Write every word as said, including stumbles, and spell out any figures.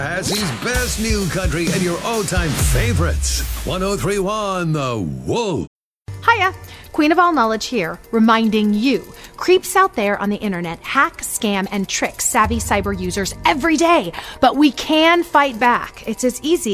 Assie's best new country and your all-time favorites. one oh three one The Wolf. Hiya, Queen of All Knowledge here, reminding you, creeps out there on the internet hack, scam, and trick savvy cyber users every day. But we can fight back. It's as easy